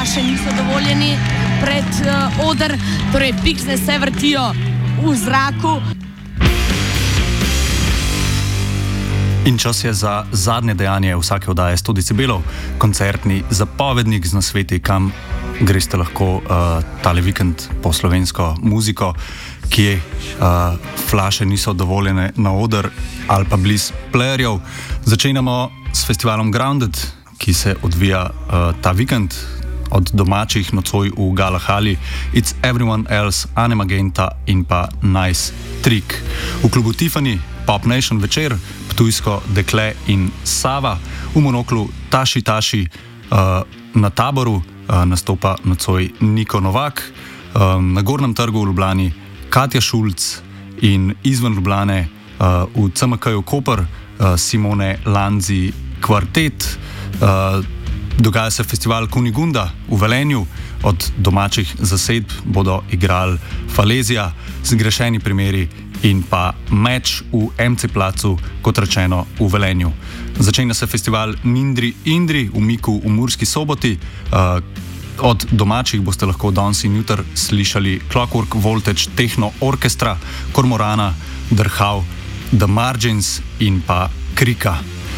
flaše niso dovoljeni pred oder, torej piksne se vrtijo v zraku. In čas je za zadnje dejanje vsake oddaje 100 decibelov, koncertni zapovednik z nasveti, kam greste lahko tale vikend po slovensko muziko, kje flaše niso dovoljene na oder ali pa bliz playerjev. Začenjamo s festivalom Grounded, ki se odvija ta vikend od domačih nocoj v Galahali, It's Everyone Else, Ane Magenta in pa Nice Trick. V klubu Tiffany Pop Nation večer, Ptujsko dekle in Sava, v Monoklu Taši, na Taboru nastopa nocoj Niko Novak, na Gornjem trgu v Ljubljani Katja Šulc in izven Ljubljane v CMK-ju Koper Simone Lanzi kvartet. Dogaja se festival Kunigunda v Velenju, od domačih zasedb bodo igrali Falezija, Zgrešeni primeri in pa Meč v MC placu, kot rečeno, v Velenju. Začenja se festival Nindri Indri v Miku v Murski Soboti. Od domačih boste lahko danes in jutri slišali Clockwork Voltage, Techno Orkestra, Kormorana, Drhav, The Margins in pa Krika.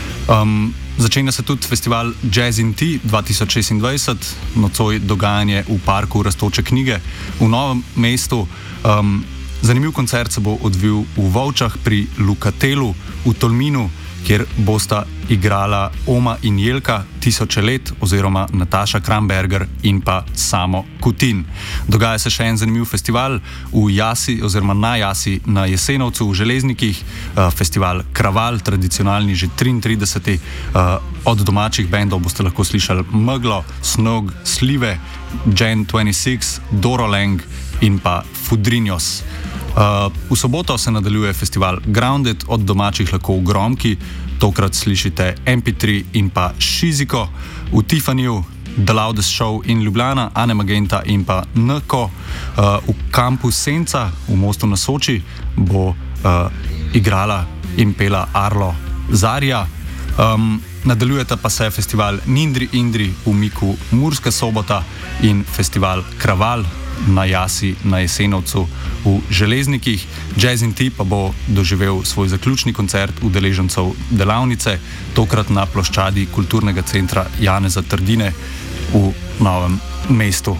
Začenja se tudi festival Jazz in Tea 2026, nocoj dogajanje v parku Rastoče knjige v Novem mestu. Zanimiv koncert se bo odvil v Volčah pri Lukatelu v Tolminu, kjer bosta igrala Oma in Jelka, Tisoče let oziroma Nataša Kramberger in pa Samo Kutin. Dogaja se še en zanimiv festival v Jasi oziroma na Jasi na Jesenovcu v Železnikih, festival Kraval, tradicionalni že 33. Od domačih bendov boste lahko slišali Meglo, Snog, Slive, Gen 26, Dorolang in pa Fudrinjos. V soboto se nadaljuje festival Grounded, od domačih lahko v Gromki, tokrat slišite MP3 in pa Šiziko, v Tiffanyju The Loudest Show in Ljubljana, Ane Magenta in pa Nko, v kampu Senca v Mostu na Soči bo igrala in pela Arlo Zarja. Nadaljujeta pa se festival Nindri Indri v Miku Murska Sobota in festival Kraval na Jasi na Jesenovcu v Železnikih. Jazz in Tea pa bo doživel svoj zaključni koncert udeležencev delavnice, tokrat na ploščadi Kulturnega centra Janeza Trdine v Novem mestu.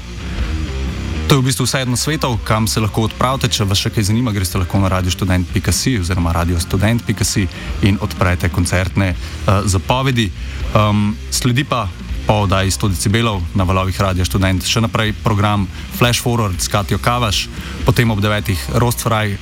To je v bistvu vse jedno svetov, kam se lahko odpravite. Če vas še kaj zanima, greste lahko na radiostudent.si oziroma radiostudent.si in odprete koncertne zapovedi. Sledi pa po oddaji 100 decibelov na valovih Radio Študent še naprej program Flash Forward s Katjo Kavaš, potem ob 9. Rostfraj,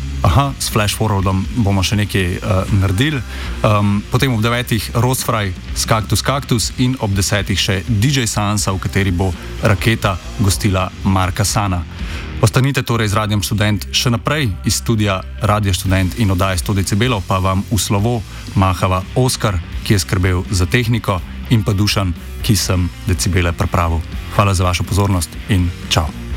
s Flash Forwardom bomo še nekaj naredili, potem ob 9. Rostfraj s Kaktus in ob 10. še DJ Sansa, v kateri bo Raketa gostila Marka Sana. Ostanite torej z Radijem Študent še naprej iz studia Radio Študent in oddaje 100 decibelov, pa vam v slovo mahava Oskar, ki je skrbel za tehniko, in pa Dušan, ki sem decibele pripravil. Hvala za vašo pozornost in čau.